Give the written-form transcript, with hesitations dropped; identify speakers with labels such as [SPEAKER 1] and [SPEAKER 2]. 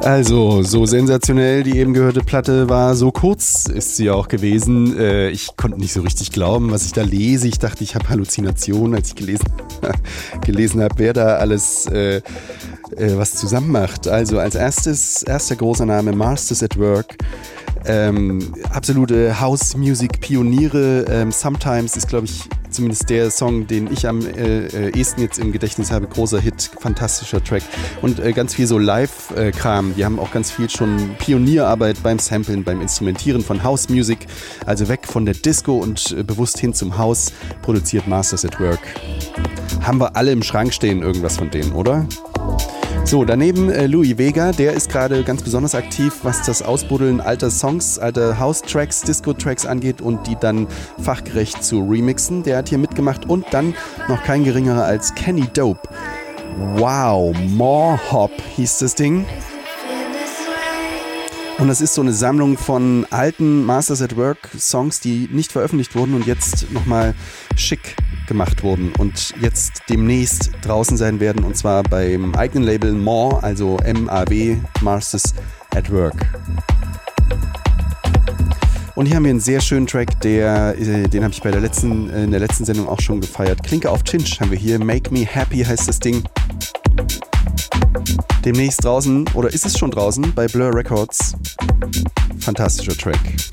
[SPEAKER 1] Also, so sensationell die eben gehörte Platte war, so kurz ist sie auch gewesen. Ich konnte nicht so richtig glauben, was ich da lese. Ich dachte, ich habe Halluzinationen, als ich gelesen habe, wer da alles was zusammen macht. Also als erster großer Name Masters at Work. Absolute House-Music-Pioniere. Sometimes ist, glaube ich, zumindest der Song, den ich am ehesten jetzt im Gedächtnis habe. Großer Hit, fantastischer Track. Und ganz viel so Live-Kram. Die haben auch ganz viel schon Pionierarbeit beim Samplen, beim Instrumentieren von House-Music. Also weg von der Disco und bewusst hin zum House produziert Masters at Work. Haben wir alle im Schrank stehen, irgendwas von denen, oder? So, daneben Louis Vega, der ist gerade ganz besonders aktiv, was das Ausbuddeln alter Songs, alter House-Tracks, Disco-Tracks angeht und die dann fachgerecht zu remixen. Der hat hier mitgemacht und dann noch kein geringerer als Kenny Dope. Wow, More Hop hieß das Ding. Und das ist so eine Sammlung von alten Masters at Work Songs, die nicht veröffentlicht wurden und jetzt nochmal schick gemacht wurden und jetzt demnächst draußen sein werden, und zwar beim eigenen Label More, also MAW, Masters at Work. Und hier haben wir einen sehr schönen Track, den habe ich in der letzten Sendung auch schon gefeiert. Klinke auf Chinch haben wir hier, Make Me Happy heißt das Ding. Demnächst draußen, oder ist es schon draußen, bei Blur Records. Fantastischer Track.